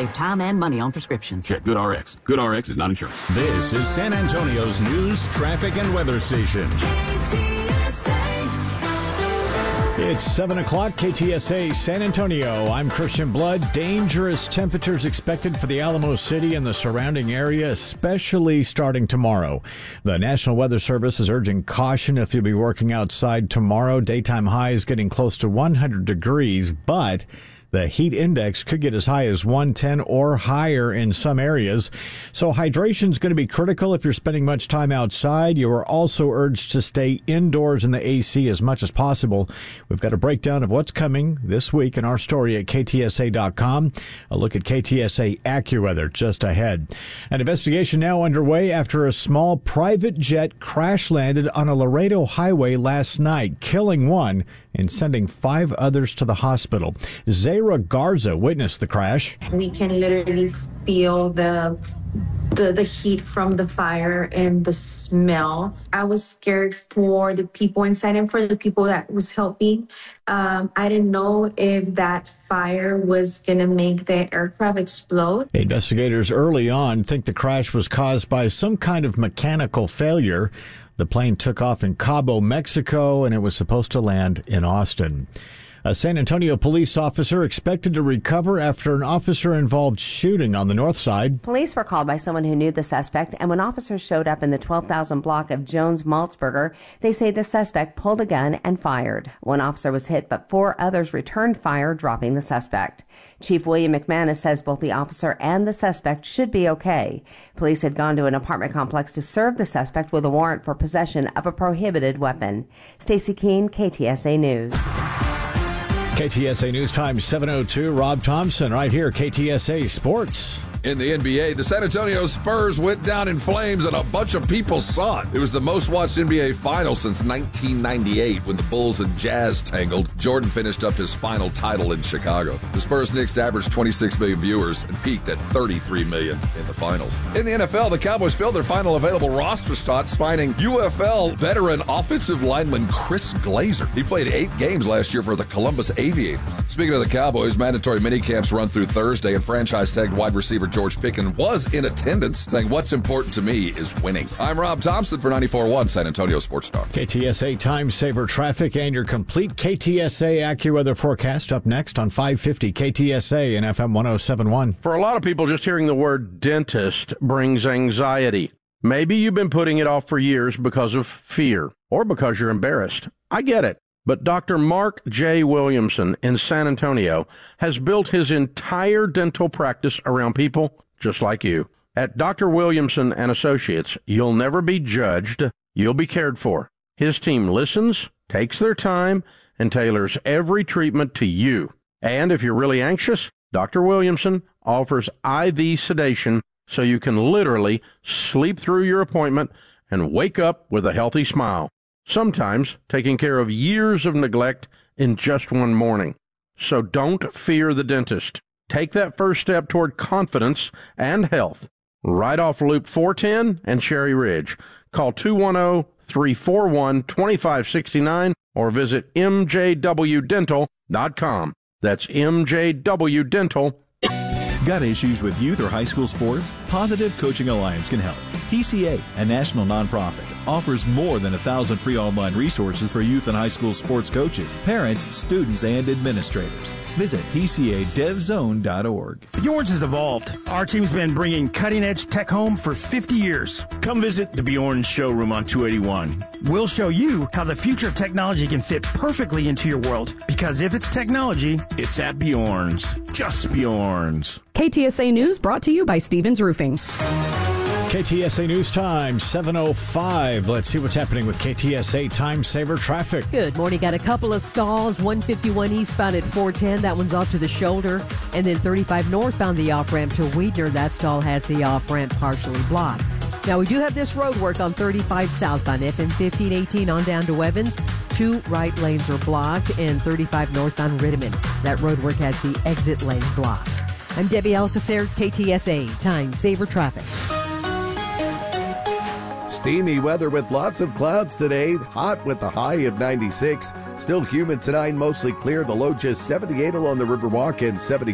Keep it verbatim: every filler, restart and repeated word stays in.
save time and money on prescriptions. Check GoodRx. GoodRx is not insurance. This is San Antonio's news, traffic, and weather station. K T S A. It's seven o'clock, K T S A San Antonio. I'm Christian Blood. Dangerous temperatures expected for the Alamo City and the surrounding area, especially starting tomorrow. The National Weather Service is urging caution if you'll be working outside tomorrow. Daytime highs getting close to one hundred degrees, but the heat index could get as high as one ten or higher in some areas. So hydration is going to be critical if you're spending much time outside. You are also urged to stay indoors in the A C as much as possible. We've got a breakdown of what's coming this week in our story at K T S A dot com. A look at K T S A AccuWeather just ahead. An investigation now underway after a small private jet crash landed on a Laredo highway last night, killing one and sending five others to the hospital. Zayra Garza witnessed the crash. We can literally feel the, the the heat from the fire and the smell. I was scared for the people inside and for the people that was helping. Um, I didn't know if that fire was going to make the aircraft explode. Investigators early on think the crash was caused by some kind of mechanical failure. The plane took off in Cabo, Mexico, and it was supposed to land in Austin. A San Antonio police officer expected to recover after an officer-involved shooting on the north side. Police were called by someone who knew the suspect, and when officers showed up in the twelve thousand block of Jones Maltzberger, they say the suspect pulled a gun and fired. One officer was hit, but four others returned fire, dropping the suspect. Chief William McManus says both the officer and the suspect should be okay. Police had gone to an apartment complex to serve the suspect with a warrant for possession of a prohibited weapon. Stacey Keene, K T S A News. K T S A News Time seven oh two. Rob Thompson right here, K T S A Sports. In the N B A, the San Antonio Spurs went down in flames and a bunch of people saw it. It was the most watched N B A final since nineteen ninety-eight when the Bulls and Jazz tangled. Jordan finished up his final title in Chicago. The Spurs Knicks averaged twenty-six million viewers and peaked at thirty-three million in the finals. In the N F L, the Cowboys filled their final available roster spot, signing U F L veteran offensive lineman Chris Glazer. He played eight games last year for the Columbus Aviators. Speaking of the Cowboys, mandatory minicamps run through Thursday, and franchise-tagged wide receiver George Pickens was in attendance, saying, "What's important to me is winning." I'm Rob Thompson for ninety-four point one San Antonio Sports Star. K T S A Time Saver traffic and your complete K T S A AccuWeather forecast up next on five fifty K T S A and F M one oh seven point one. For a lot of people, just hearing the word dentist brings anxiety. Maybe you've been putting it off for years because of fear or because you're embarrassed. I get it. But Doctor Mark J. Williamson in San Antonio has built his entire dental practice around people just like you. At Doctor Williamson and Associates, you'll never be judged. You'll be cared for. His team listens, takes their time, and tailors every treatment to you. And if you're really anxious, Doctor Williamson offers I V sedation so you can literally sleep through your appointment and wake up with a healthy smile. Sometimes taking care of years of neglect in just one morning. So don't fear the dentist. Take that first step toward confidence and health. Right off Loop four ten and Cherry Ridge. Call two one zero, three four one, two five six nine or visit M J W dental dot com. That's M J W dental. Got issues with youth or high school sports? Positive Coaching Alliance can help. P C A, a national nonprofit, offers more than a thousand free online resources for youth and high school sports coaches, parents, students, and administrators. Visit P C A dev zone dot org. Bjorn's has evolved. Our team's been bringing cutting-edge tech home for fifty years. Come visit the Bjorn's showroom on two eighty-one. We'll show you how the future of technology can fit perfectly into your world. Because if it's technology, it's at Bjorn's. Just Bjorn's. K T S A News brought to you by Stevens Roofing. K T S A News Time, seven oh five. Let's see what's happening with K T S A Time Saver traffic. Good morning. Got a couple of stalls. one fifty-one eastbound at four ten. That one's off to the shoulder. And then thirty-five northbound, the off-ramp to Weidner. That stall has the off-ramp partially blocked. Now, we do have this road work on thirty-five southbound, F M fifteen eighteen on down to Evans. Two right lanes are blocked, and thirty-five northbound Rittiman. That road work has the exit lane blocked. I'm Debbie Alcacer, K T S A Time Saver Traffic. Steamy weather with lots of clouds today. Hot with a high of ninety-six. Still humid tonight, mostly clear. The low just seventy-eight along the Riverwalk and seventy